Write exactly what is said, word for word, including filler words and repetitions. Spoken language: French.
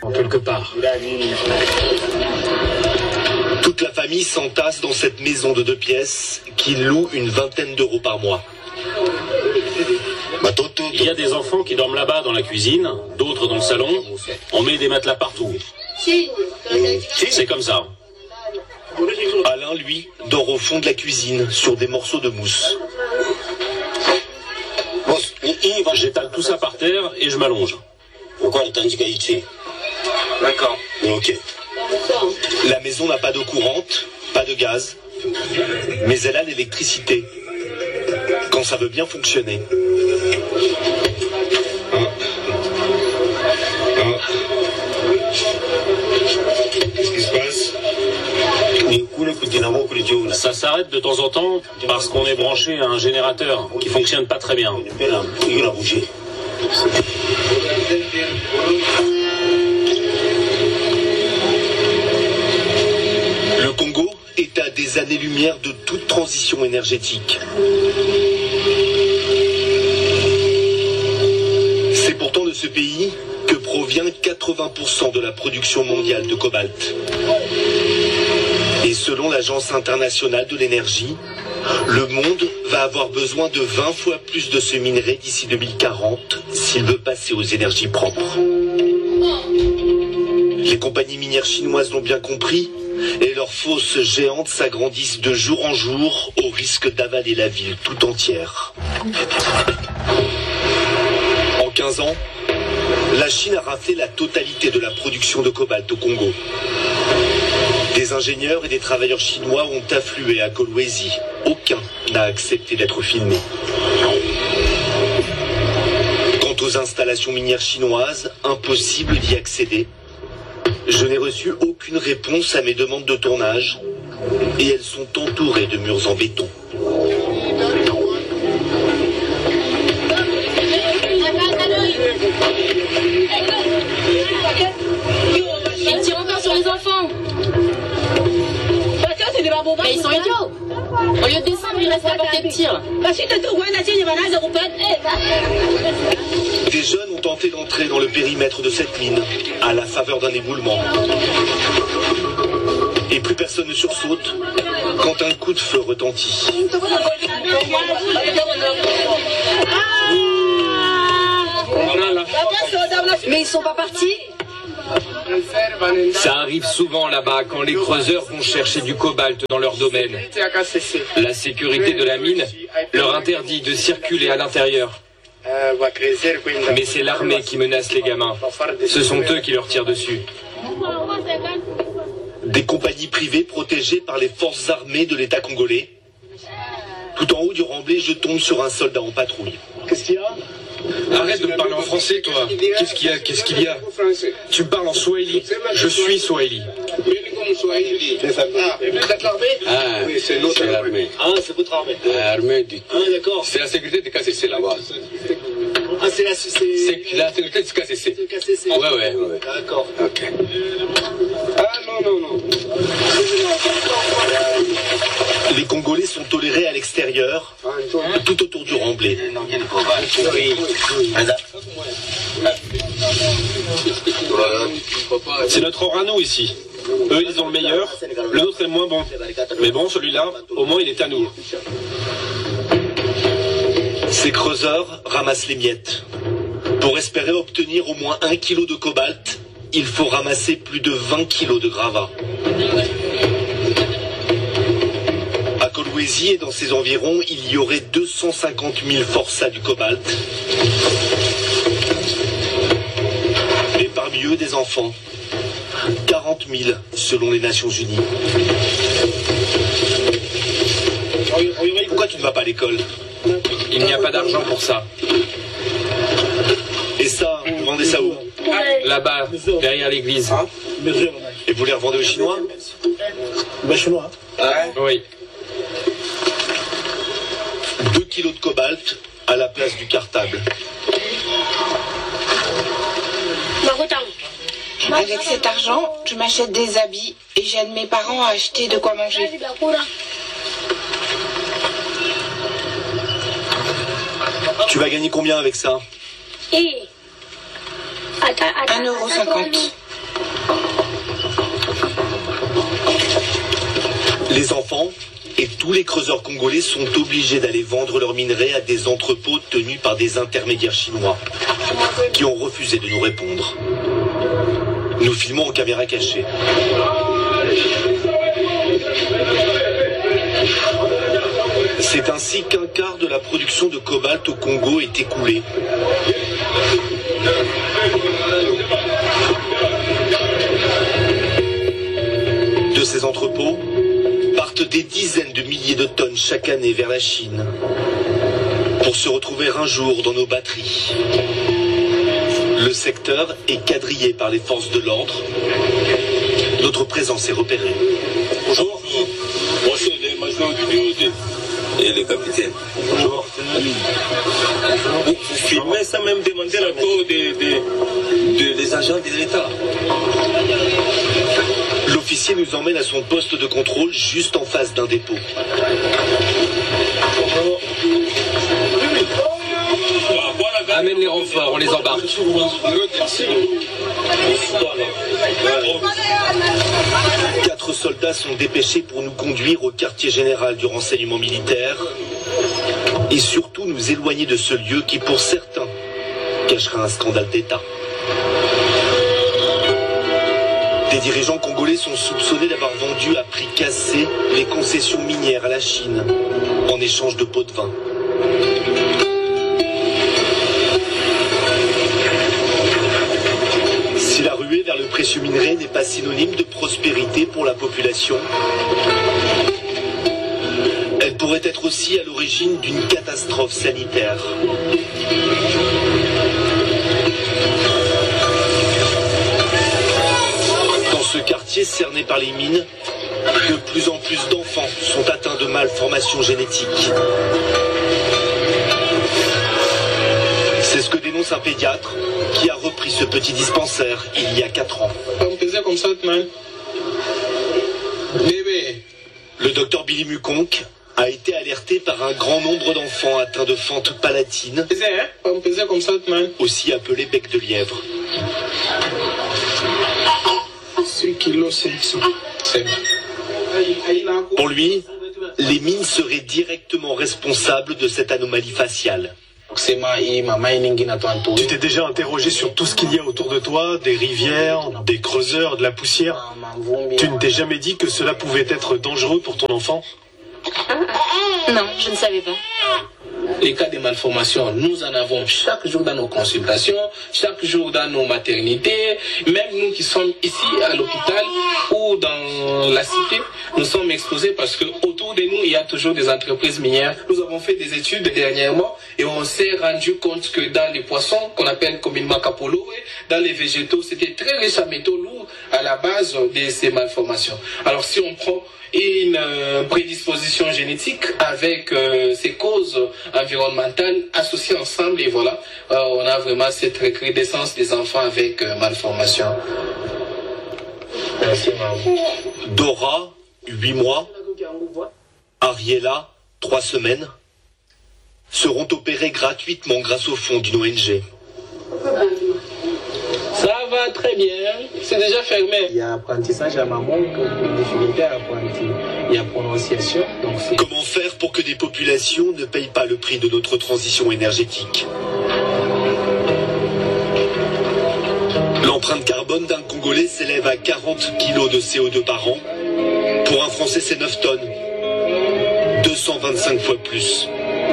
quelque part. Toute la famille s'entasse dans cette maison de deux pièces qui loue une vingtaine d'euros par mois. Il y a des enfants qui dorment là-bas dans la cuisine, d'autres dans le salon. On met des matelas partout. C'est comme ça. Alain, lui, dort au fond de la cuisine, sur des morceaux de mousse. J'étale tout ça par terre et je m'allonge. D'accord. Ok. La maison n'a pas d'eau courante, pas de gaz, mais elle a l'électricité. Quand ça veut bien fonctionner. Qu'est-ce qui se passe? Ça s'arrête de temps en temps parce qu'on est branché à un générateur qui fonctionne pas très bien. Le Congo est à des années-lumière de toute transition énergétique. C'est pourtant de ce pays que provient quatre-vingts pour cent de la production mondiale de cobalt. Et selon l'Agence internationale de l'énergie, le monde va avoir besoin de vingt fois plus de ce minerai d'ici deux mille quarante s'il veut passer aux énergies propres. Les compagnies minières chinoises l'ont bien compris et leurs fosses géantes s'agrandissent de jour en jour au risque d'avaler la ville tout entière. En quinze ans, la Chine a raflé la totalité de la production de cobalt au Congo. Des ingénieurs et des travailleurs chinois ont afflué à Kolwezi. Aucun n'a accepté d'être filmé. Quant aux installations minières chinoises, impossible d'y accéder. Je n'ai reçu aucune réponse à mes demandes de tournage et elles sont entourées de murs en béton. Ils tirent encore sur les enfants. Mais ils sont idiots. Au lieu de descendre, ils restent à portée de tir. Des jeunes ont tenté d'entrer dans le périmètre de cette mine à la faveur d'un éboulement. Et plus personne ne sursaute quand un coup de feu retentit. Mais ils sont pas partis? Ça arrive souvent là-bas quand les creuseurs vont chercher du cobalt dans leur domaine. La sécurité de la mine leur interdit de circuler à l'intérieur. Mais c'est l'armée qui menace les gamins. Ce sont eux qui leur tirent dessus. Des compagnies privées protégées par les forces armées de l'État congolais. Tout en haut du remblai, je tombe sur un soldat en patrouille. Qu'est-ce qu'il y a? Arrête de me parler en français, toi. Qu'est-ce qu'il y a? Qu'est-ce qu'il y a? Tu me parles en swahili. Je suis swahili. Ah, oui, c'est notre armée. Ah, c'est votre armée. L'armée du... Ah, d'accord. C'est la sécurité du K C C là-bas. Ah, c'est la... C'est la sécurité du K C C. K C C. Ouais, ouais, ouais. D'accord. Ok. Ah, non, non, non. Les Congolais sont tolérés à l'extérieur, tout autour du remblai. C'est notre or à nous ici. Eux, ils ont le meilleur, le nôtre est le moins bon. Mais bon, celui-là, au moins, il est à nous. Ces creuseurs ramassent les miettes. Pour espérer obtenir au moins un kilo de cobalt, il faut ramasser plus de vingt kilos de gravats. À Kolwezi et dans ses environs, il y aurait deux cent cinquante mille forçats du cobalt. Et parmi eux, des enfants. quarante mille selon les Nations Unies. Pourquoi tu ne vas pas à l'école? Il n'y a pas d'argent pour ça. Et ça, vous vendez ça où? Là-bas, derrière l'église. Et vous les revendez aux Chinois? Chinois. Oui. deux kilos de cobalt à la place du cartable. Avec cet argent, je m'achète des habits et j'aide mes parents à acheter de quoi manger. Tu vas gagner combien avec ça? un euro cinquante. Les enfants et tous les creuseurs congolais sont obligés d'aller vendre leurs minerais à des entrepôts tenus par des intermédiaires chinois qui ont refusé de nous répondre. Nous filmons en caméra cachée. C'est ainsi qu'un quart de la production de cobalt au Congo est écoulé. De ces entrepôts partent des dizaines de milliers de tonnes chaque année vers la Chine pour se retrouver un jour dans nos batteries. Le secteur est quadrillé par les forces de l'ordre. Notre présence est repérée. Bonjour. Moi, je suis le major du D O D. Et le capitaine. Bonjour. Vous, vous filmez sans même demander l'accord des, des, des, des agents de l'État. L'officier nous emmène à son poste de contrôle juste en face d'un dépôt. Amène les renforts, on les embarque. Quatre soldats sont dépêchés pour nous conduire au quartier général du renseignement militaire et surtout nous éloigner de ce lieu qui, pour certains, cachera un scandale d'État. Des dirigeants congolais sont soupçonnés d'avoir vendu à prix cassé les concessions minières à la Chine en échange de pots de vin. Si la ruée vers le précieux minerai n'est pas synonyme de prospérité pour la population, elle pourrait être aussi à l'origine d'une catastrophe sanitaire. Dans ce quartier cerné par les mines, de plus en plus d'enfants sont atteints de malformations génétiques. C'est ce que dénonce un pédiatre qui a repris ce petit dispensaire il y a quatre ans. On faisait comme ça, man. Bébé. Le docteur Billy Mukonk a été alerté par un grand nombre d'enfants atteints de fente palatine, On faisait comme ça, man. aussi appelé bec de lièvre. six kilos cinq cents. C'est bon. Pour lui, les mines seraient directement responsables de cette anomalie faciale. Tu t'es déjà interrogé sur tout ce qu'il y a autour de toi, des rivières, des creuseurs, de la poussière. Tu ne t'es jamais dit que cela pouvait être dangereux pour ton enfant? Non, je ne savais pas. Les cas de malformation, nous en avons chaque jour dans nos consultations, chaque jour dans nos maternités. Même nous qui sommes ici à l'hôpital ou dans la cité, nous sommes exposés parce que autour de nous, il y a toujours des entreprises minières. Nous avons fait des études dernièrement et on s'est rendu compte que dans les poissons, qu'on appelle communément capolo, dans les végétaux, c'était très riche en métaux lourds à la base de ces malformations. Alors si on prend une euh, prédisposition génétique avec euh, ces causes environnementales associées ensemble, et voilà, euh, on a vraiment cette recrudescence des enfants avec euh, malformation. Merci, maman. Dora, huit mois, Ariella, trois semaines, seront opérés gratuitement grâce au fonds d'une O N G. Ça va très bien, c'est déjà fermé. Il y a apprentissage à maman, une difficulté à apprenti. Il y a prononciation. Donc Comment faire pour que des populations ne payent pas le prix de notre transition énergétique? L'empreinte carbone d'un Congolais s'élève à quarante kilos de C O deux par an. Pour un Français, c'est neuf tonnes. deux cent vingt-cinq fois plus.